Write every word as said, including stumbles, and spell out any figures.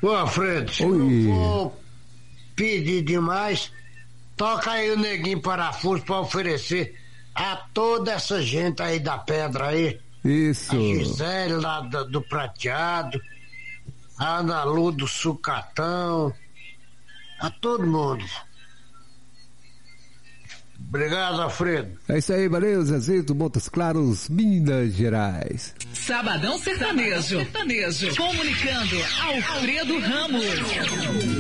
Ô, Fred, se Oi. não for pedir demais, toca aí o Neguinho Parafuso pra oferecer a toda essa gente aí da pedra aí. Isso. A Gisele lá do, do Prateado, a Ana Lu do Sucatão, a todo mundo. Obrigado, Alfredo. É isso aí, valeu, Zezito, Montes Claros, Minas Gerais. Sabadão Sertanejo. Sertanejo. Comunicando Alfredo Ramos.